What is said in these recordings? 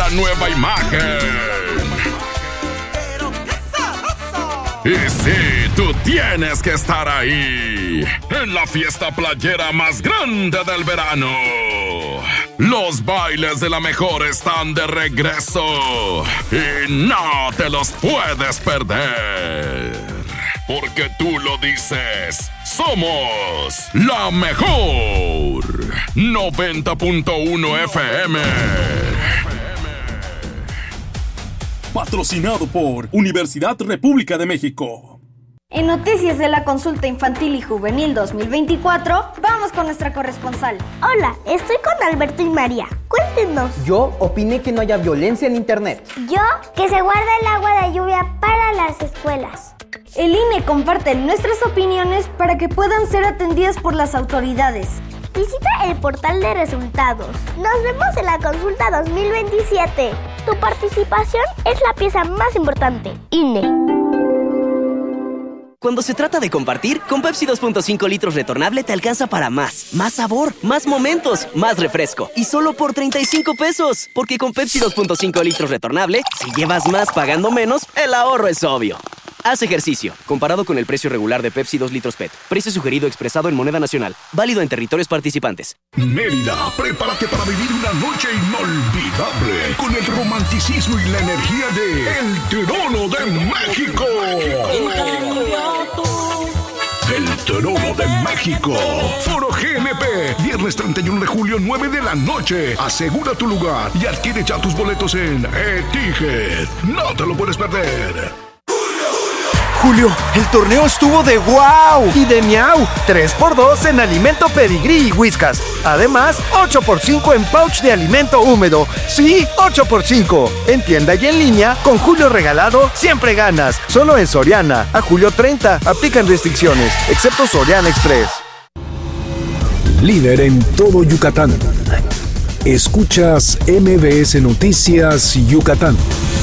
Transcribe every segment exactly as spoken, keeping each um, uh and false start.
nueva imagen. Y sí, tú tienes que estar ahí, en la fiesta playera más grande del verano. Los bailes de la mejor están de regreso y no te los puedes perder. Porque tú lo dices, somos la mejor noventa punto uno F M. Patrocinado por Universidad República de México. En noticias de la consulta infantil y juvenil dos mil veinticuatro, vamos con nuestra corresponsal. Hola, estoy con Alberto y María. Cuéntenos. Yo opiné que no haya violencia en internet. Yo, que se guarde el agua de lluvia para las escuelas. El I N E comparte nuestras opiniones para que puedan ser atendidas por las autoridades. Visita el portal de resultados. Nos vemos en la consulta dos mil veintisiete. Tu participación es la pieza más importante. I N E. Cuando se trata de compartir, con Pepsi dos punto cinco litros retornable te alcanza para más. Más sabor, más momentos, más refresco. Y solo por treinta y cinco pesos. Porque con Pepsi dos punto cinco litros retornable, si llevas más pagando menos, el ahorro es obvio. Haz ejercicio. Comparado con el precio regular de Pepsi dos litros P E T. Precio sugerido expresado en moneda nacional. Válido en territorios participantes. Mérida, prepárate para vivir una noche inolvidable con el romanticismo y la energía de El Trono de México. El Trono de México. Foro G N P. Viernes treinta y uno de julio, nueve de la noche. Asegura tu lugar y adquiere ya tus boletos en E-Ticket. No te lo puedes perder. Julio, el torneo estuvo de wow y de miau. tres por dos en alimento Pedigrí y Whiskas. Además, ocho por cinco en pouch de alimento húmedo. Sí, ocho por cinco. En tienda y en línea, con Julio regalado, siempre ganas. Solo en Soriana. A julio treinta. Aplican restricciones, excepto Soriana Express. Líder en todo Yucatán. Escuchas M B S Noticias Yucatán.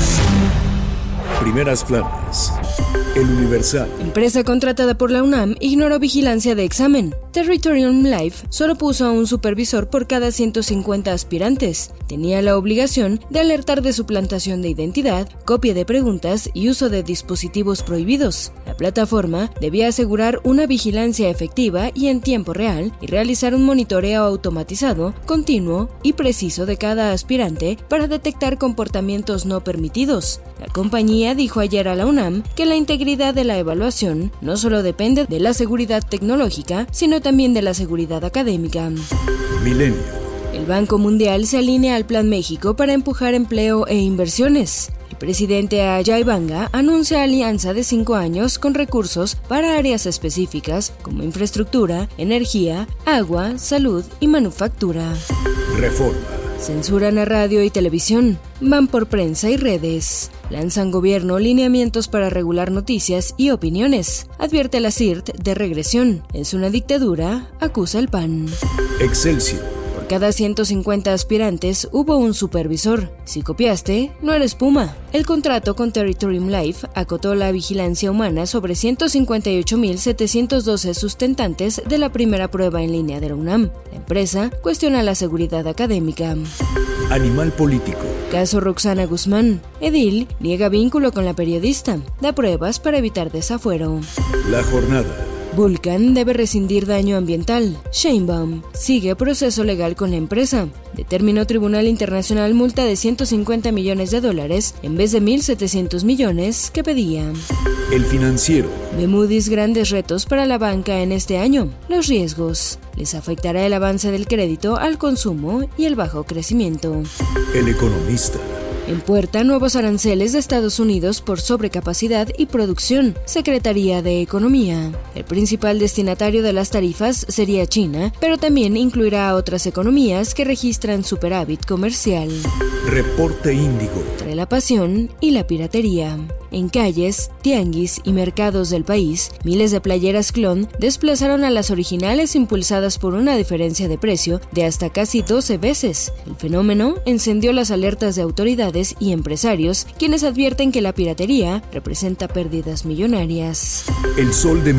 Primeras planas. El Universal. Empresa contratada por la UNAM ignoró vigilancia de examen. Territorium Life solo puso a un supervisor por cada ciento cincuenta aspirantes. Tenía la obligación de alertar de suplantación de identidad, copia de preguntas y uso de dispositivos prohibidos. La plataforma debía asegurar una vigilancia efectiva y en tiempo real y realizar un monitoreo automatizado, continuo y preciso de cada aspirante para detectar comportamientos no permitidos. La compañía dijo ayer a la UNAM que la integridad de la evaluación no solo depende de la seguridad tecnológica, sino también de la seguridad académica. Milenio. El Banco Mundial se alinea al Plan México para empujar empleo e inversiones. El presidente Ajay Banga anuncia alianza de cinco años con recursos para áreas específicas como infraestructura, energía, agua, salud y manufactura. Reforma. Censuran a radio y televisión. Van por prensa y redes. Lanzan gobierno lineamientos para regular noticias y opiniones. Advierte la C I R T de regresión. Es una dictadura, acusa el P A N. Excelsior. Por cada ciento cincuenta aspirantes hubo un supervisor. Si copiaste, no eres Puma. El contrato con Territorium Life acotó la vigilancia humana sobre ciento cincuenta y ocho mil setecientos doce sustentantes de la primera prueba en línea de la UNAM. La empresa cuestiona la seguridad académica. Animal político. Caso Roxana Guzmán. Edil niega vínculo con la periodista. Da pruebas para evitar desafuero. La jornada. Vulcan debe rescindir daño ambiental. Sheinbaum sigue proceso legal con la empresa. Determinó Tribunal Internacional multa de ciento cincuenta millones de dólares en vez de mil setecientos millones que pedía. El Financiero. Ve Moody's grandes retos para la banca en este año. Los riesgos. Les afectará el avance del crédito al consumo y el bajo crecimiento. El Economista. En puerta, nuevos aranceles de Estados Unidos por sobrecapacidad y producción. Secretaría de Economía. El principal destinatario de las tarifas sería China, pero también incluirá a otras economías que registran superávit comercial. Reporte Índigo. Entre la pasión y la piratería. En calles, tianguis y mercados del país, miles de playeras clon desplazaron a las originales impulsadas por una diferencia de precio de hasta casi doce veces. El fenómeno encendió las alertas de autoridades y empresarios, quienes advierten que la piratería representa pérdidas millonarias. El Sol de México.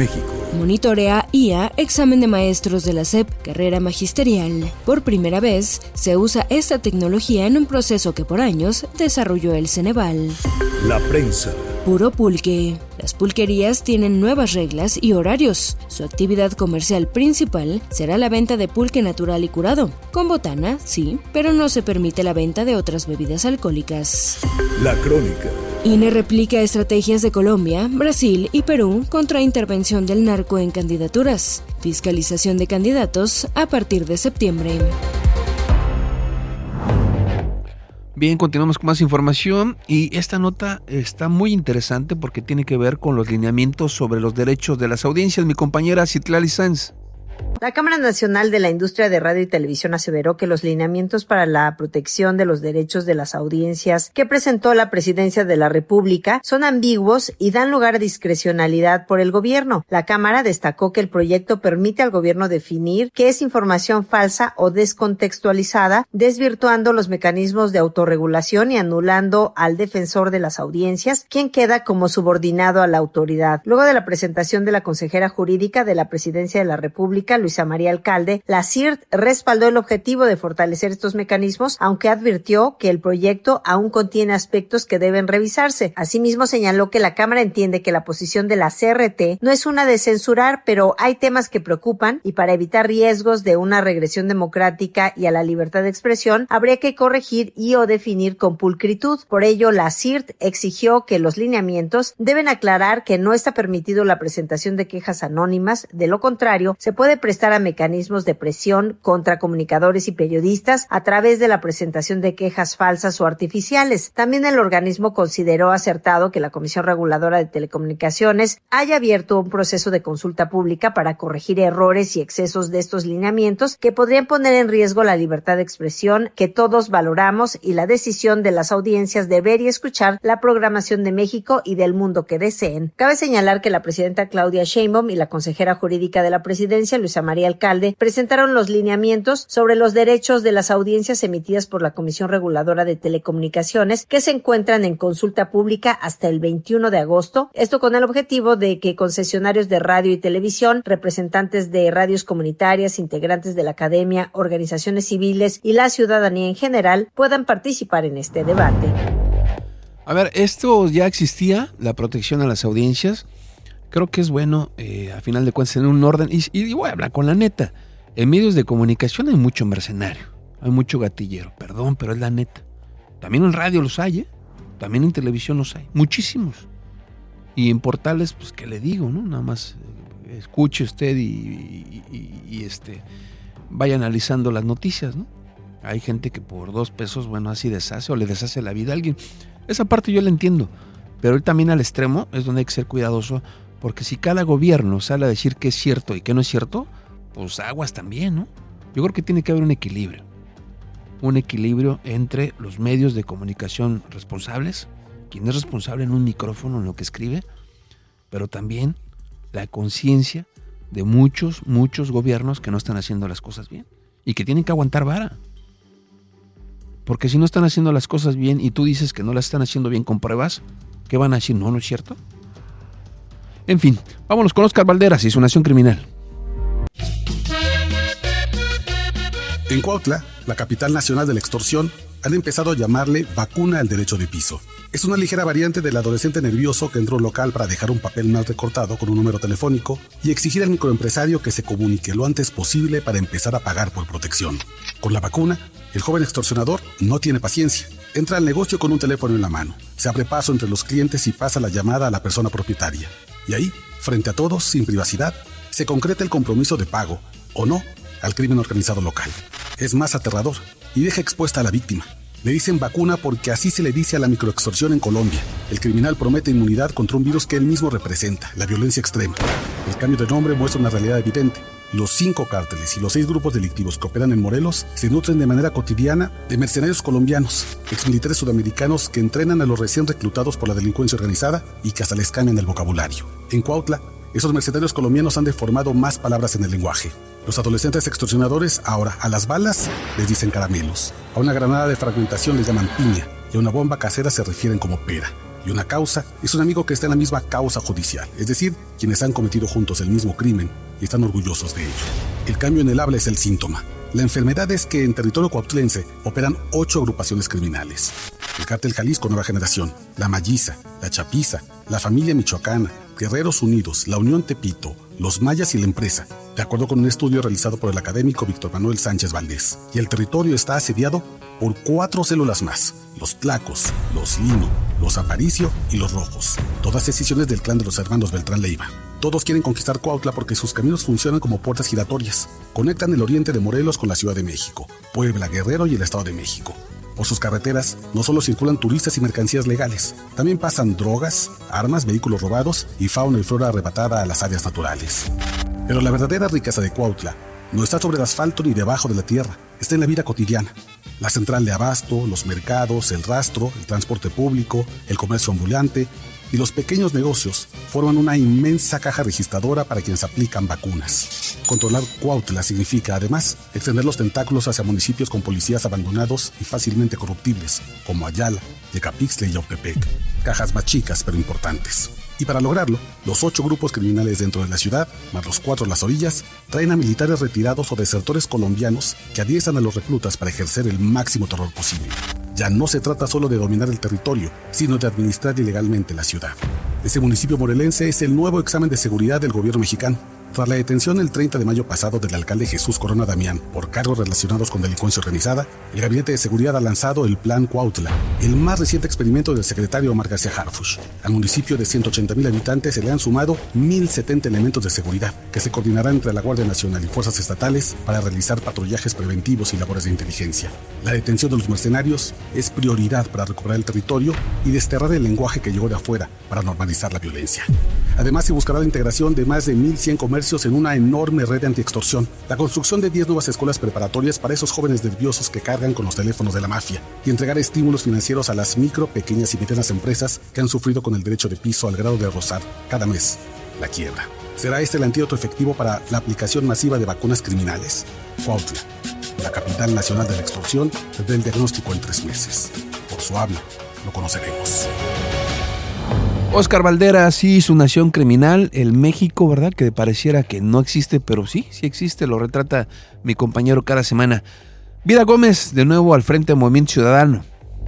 Monitorea I A examen de maestros de la S E P, carrera magisterial. Por primera vez, se usa esta tecnología en un proceso que por años desarrolló el Ceneval. La prensa. Puro pulque. Las pulquerías tienen nuevas reglas y horarios. Su actividad comercial principal será la venta de pulque natural y curado. Con botana, sí, pero no se permite la venta de otras bebidas alcohólicas. La crónica. I N E replica estrategias de Colombia, Brasil y Perú contra intervención del narco en candidaturas. Fiscalización de candidatos a partir de septiembre. Bien, continuamos con más información y esta nota está muy interesante porque tiene que ver con los lineamientos sobre los derechos de las audiencias. Mi compañera Citlali Sanz. La Cámara Nacional de la Industria de Radio y Televisión aseveró que los lineamientos para la protección de los derechos de las audiencias que presentó la Presidencia de la República son ambiguos y dan lugar a discrecionalidad por el gobierno. La Cámara destacó que el proyecto permite al gobierno definir qué es información falsa o descontextualizada, desvirtuando los mecanismos de autorregulación y anulando al defensor de las audiencias, quien queda como subordinado a la autoridad. Luego de la presentación de la consejera jurídica de la Presidencia de la República, Luisa María Alcalde, la C I R T respaldó el objetivo de fortalecer estos mecanismos, aunque advirtió que el proyecto aún contiene aspectos que deben revisarse. Asimismo, señaló que la Cámara entiende que la posición de la C R T no es una de censurar, pero hay temas que preocupan y para evitar riesgos de una regresión democrática y a la libertad de expresión, habría que corregir y o definir con pulcritud. Por ello, la C I R T exigió que los lineamientos deben aclarar que no está permitido la presentación de quejas anónimas, de lo contrario, se puede prestar a mecanismos de presión contra comunicadores y periodistas a través de la presentación de quejas falsas o artificiales. También el organismo consideró acertado que la Comisión Reguladora de Telecomunicaciones haya abierto un proceso de consulta pública para corregir errores y excesos de estos lineamientos que podrían poner en riesgo la libertad de expresión que todos valoramos y la decisión de las audiencias de ver y escuchar la programación de México y del mundo que deseen. Cabe señalar que la presidenta Claudia Sheinbaum y la consejera jurídica de la presidencia, Luisa María Alcalde, presentaron los lineamientos sobre los derechos de las audiencias emitidas por la Comisión Reguladora de Telecomunicaciones, que se encuentran en consulta pública hasta el veintiuno de agosto, esto con el objetivo de que concesionarios de radio y televisión, representantes de radios comunitarias, integrantes de la academia, organizaciones civiles y la ciudadanía en general puedan participar en este debate. A ver, esto ya existía, la protección a las audiencias. Creo que es bueno, eh, a final de cuentas, tener un orden. Y, y voy a hablar con la neta. En medios de comunicación hay mucho mercenario, hay mucho gatillero. Perdón, pero es la neta. También en radio los hay, ¿eh? También en televisión los hay. Muchísimos. Y en portales, pues, ¿qué le digo, no? Nada más eh, escuche usted y, y, y, y este, vaya analizando las noticias, ¿no? Hay gente que por dos pesos, bueno, así deshace o le deshace la vida a alguien. Esa parte yo la entiendo. Pero hoy también al extremo es donde hay que ser cuidadoso. Porque si cada gobierno sale a decir que es cierto y que no es cierto, pues aguas también, ¿no? Yo creo que tiene que haber un equilibrio. Un equilibrio entre los medios de comunicación responsables, quien es responsable en un micrófono, en lo que escribe, pero también la conciencia de muchos, muchos gobiernos que no están haciendo las cosas bien y que tienen que aguantar vara. Porque si no están haciendo las cosas bien y tú dices que no las están haciendo bien con pruebas, ¿qué van a decir? No, no es cierto. En fin, vámonos con Oscar Valderas y su Nación Criminal. En Cuautla, la capital nacional de la extorsión, han empezado a llamarle vacuna al derecho de piso. Es una ligera variante del adolescente nervioso que entró a un local para dejar un papel mal recortado con un número telefónico y exigir al microempresario que se comunique lo antes posible para empezar a pagar por protección. Con la vacuna, el joven extorsionador no tiene paciencia. Entra al negocio con un teléfono en la mano, se abre paso entre los clientes y pasa la llamada a la persona propietaria. Y ahí, frente a todos, sin privacidad, se concreta el compromiso de pago, o no, al crimen organizado local. Es más aterrador y deja expuesta a la víctima. Le dicen vacuna porque así se le dice a la microextorsión en Colombia. El criminal promete inmunidad contra un virus que él mismo representa, la violencia extrema. El cambio de nombre muestra una realidad evidente. Los cinco cárteles y los seis grupos delictivos que operan en Morelos se nutren de manera cotidiana de mercenarios colombianos, exmilitares sudamericanos que entrenan a los recién reclutados por la delincuencia organizada y que hasta les cambian el vocabulario. En Cuautla, esos mercenarios colombianos han deformado más palabras en el lenguaje. Los adolescentes extorsionadores ahora a las balas les dicen caramelos, a una granada de fragmentación les llaman piña y a una bomba casera se refieren como pera. Y una causa es un amigo que está en la misma causa judicial, es decir, quienes han cometido juntos el mismo crimen y están orgullosos de ello. El cambio en el habla es el síntoma. La enfermedad es que en territorio cuautlense operan ocho agrupaciones criminales. El Cártel Jalisco Nueva Generación, La Malliza, La Chapiza, La Familia Michoacana, Guerreros Unidos, La Unión Tepito, Los Mayas y La Empresa, de acuerdo con un estudio realizado por el académico Víctor Manuel Sánchez Valdés. Y el territorio está asediado por cuatro células más: los Tlacos, los Lino, los Aparicio y los Rojos, todas decisiones del clan de los hermanos Beltrán Leiva. Todos quieren conquistar Cuautla porque sus caminos funcionan como puertas giratorias. Conectan el oriente de Morelos con la Ciudad de México, Puebla, Guerrero y el Estado de México. Por sus carreteras no solo circulan turistas y mercancías legales, también pasan drogas, armas, vehículos robados y fauna y flora arrebatada a las áreas naturales. Pero la verdadera riqueza de Cuautla no está sobre el asfalto ni debajo de la tierra, está en la vida cotidiana. La central de abasto, los mercados, el rastro, el transporte público, el comercio ambulante y los pequeños negocios forman una inmensa caja registradora para quienes aplican vacunas. Controlar Cuautla significa, además, extender los tentáculos hacia municipios con policías abandonados y fácilmente corruptibles, como Ayala, Yecapixtle y Yautepec, cajas más chicas pero importantes. Y para lograrlo, los ocho grupos criminales dentro de la ciudad, más los cuatro en las orillas, traen a militares retirados o desertores colombianos que adiestran a los reclutas para ejercer el máximo terror posible. Ya no se trata solo de dominar el territorio, sino de administrar ilegalmente la ciudad. Ese municipio morelense es el nuevo examen de seguridad del gobierno mexicano. Tras la detención el treinta de mayo pasado del alcalde Jesús Corona Damián por cargos relacionados con delincuencia organizada, el Gabinete de Seguridad ha lanzado el Plan Cuautla, el más reciente experimento del secretario Omar García Harfuch. Al municipio de ciento ochenta mil habitantes se le han sumado mil setenta elementos de seguridad, que se coordinarán entre la Guardia Nacional y fuerzas estatales para realizar patrullajes preventivos y labores de inteligencia. La detención de los mercenarios es prioridad para recuperar el territorio y desterrar el lenguaje que llegó de afuera para normalizar la violencia. Además, se buscará la integración de más de mil cien comercios en una enorme red de antiextorsión, la construcción de diez nuevas escuelas preparatorias para esos jóvenes nerviosos que cargan con los teléfonos de la mafia y entregar estímulos financieros a las micro, pequeñas y medianas empresas que han sufrido con el derecho de piso al grado de rozar cada mes la quiebra. ¿Será este el antídoto efectivo para la aplicación masiva de vacunas criminales? Cuautla, la capital nacional de la extorsión, tendrá el diagnóstico en tres meses. Por su habla, lo conoceremos. Óscar Valderas, sí, su nación criminal, el México, ¿verdad? Que pareciera que no existe, pero sí, sí existe, lo retrata mi compañero cada semana. Vida Gómez, de nuevo al frente de Movimiento Ciudadano.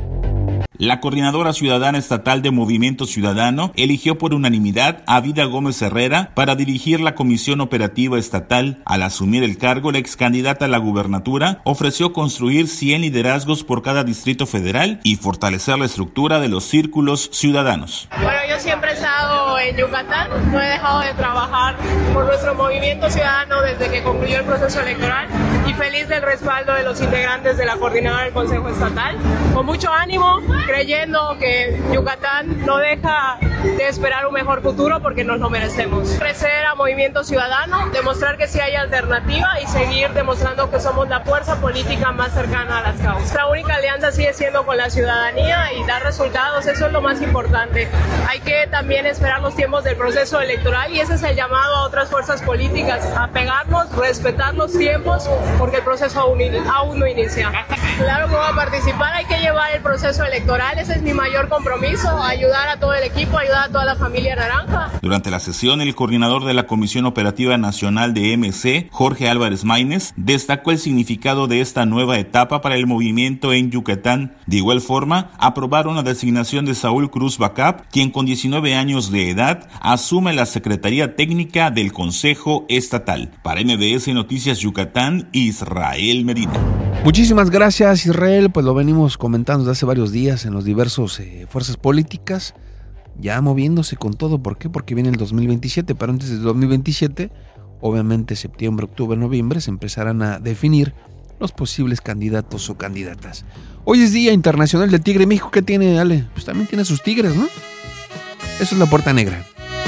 La Coordinadora Ciudadana Estatal de Movimiento Ciudadano eligió por unanimidad a Vida Gómez Herrera para dirigir la Comisión Operativa Estatal. Al asumir el cargo, la ex candidata a la gubernatura ofreció construir cien liderazgos por cada distrito federal y fortalecer la estructura de los círculos ciudadanos. Bueno, yo siempre he estado en Yucatán, no he dejado de trabajar por nuestro Movimiento Ciudadano desde que concluyó el proceso electoral y feliz del respaldo de los integrantes de la Coordinadora del Consejo Estatal. Con mucho ánimo, creyendo que Yucatán no deja de esperar un mejor futuro porque nos lo merecemos. Crecer a Movimiento Ciudadano, demostrar que sí hay alternativa y seguir demostrando que somos la fuerza política más cercana a las causas. Nuestra única alianza sigue siendo con la ciudadanía y dar resultados, eso es lo más importante. Hay que también esperar los tiempos del proceso electoral y ese es el llamado a otras fuerzas políticas, a pegarnos, respetar los tiempos porque el proceso aún, aún no inicia. Claro que voy a participar, hay que llevar el proceso electoral. Ese es mi mayor compromiso, ayudar a todo el equipo, ayudar a toda la familia naranja. Durante la sesión, el coordinador de la Comisión Operativa Nacional de M C, Jorge Álvarez Maínez, destacó el significado de esta nueva etapa para el movimiento en Yucatán. De igual forma, aprobaron la designación de Saúl Cruz Bacap, quien con diecinueve años de edad asume la Secretaría Técnica del Consejo Estatal. Para M B S Noticias Yucatán, Israel Medina. Muchísimas gracias, Israel. Pues lo venimos comentando desde hace varios días en los diversos eh, fuerzas políticas, ya moviéndose con todo. ¿Por qué? Porque viene el dos mil veintisiete, pero antes del dos mil veintisiete, obviamente septiembre, octubre, noviembre, se empezarán a definir los posibles candidatos o candidatas. Hoy es Día Internacional del Tigre. México, ¿qué tiene, Ale? Pues también tiene sus tigres, ¿no? Eso es La Puerta Negra.